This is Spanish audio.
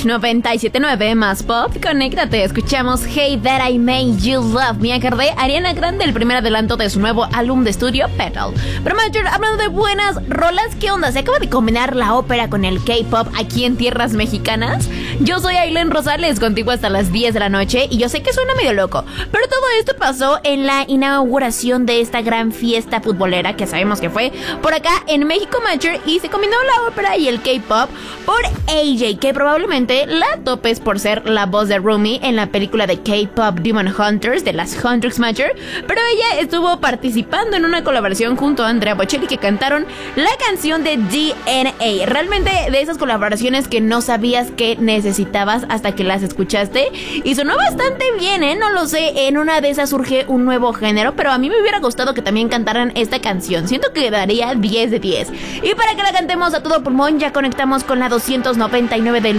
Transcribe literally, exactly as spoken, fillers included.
noventa y siete punto nueve más pop. Conéctate, escuchamos Hey That I Made You Love Me de Ariana Grande, el primer adelanto de su nuevo álbum de estudio Petal. Pero Major, hablando de buenas rolas, ¿qué onda? ¿Se acaba de combinar la ópera con el K-pop aquí en tierras mexicanas? Yo soy Ailén Rosales, contigo hasta las diez de la noche, y yo sé que suena medio loco, pero todo esto pasó en la inauguración de esta gran fiesta futbolera que sabemos que fue por acá en México, Major, y se combinó la ópera y el K-pop por A J, que probablemente la topes por ser la voz de Rumi en la película de K-pop Demon Hunters de las Huntrix, Major, pero ella estuvo participando en una colaboración junto a Andrea Bocelli, que cantaron la canción de D N A. Realmente de esas colaboraciones que no sabías que necesitabas hasta que las escuchaste, y sonó bastante bien, ¿eh? No lo sé, en una de esas surge un nuevo género, pero a mí me hubiera gustado que también cantaran esta canción. Siento que daría diez de diez. Y para que la cantemos a todo pulmón, ya conectamos con la doscientos noventa y nueve del